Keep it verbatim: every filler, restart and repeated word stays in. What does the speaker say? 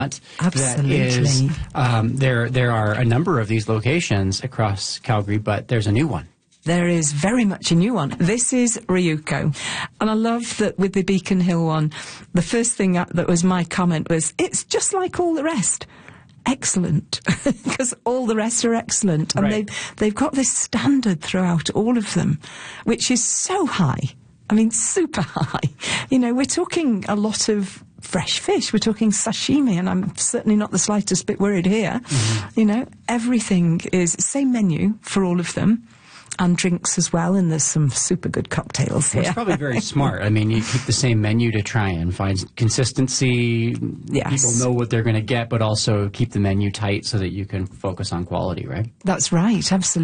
Absolutely. That is, um, there, there are a number of these locations across Calgary, but there's a new one. There is very much a new one. This is Ryuko. And I love that with the Beacon Hill one, the first thing that was my comment was, it's just like all the rest. Excellent. Because all the rest are excellent. And right. they've, they've got this standard throughout all of them, which is so high. I mean, super high. You know, we're talking a lot of fresh fish. We're talking sashimi, and I'm certainly not the slightest bit worried here. Mm-hmm. You know, everything is same menu for all of them, and drinks as well, and there's some super good cocktails here. It's probably very smart. I mean, you keep the same menu to try and find consistency. Yes. People know what they're going to get, but also keep the menu tight so that you can focus on quality, right? That's right, absolutely.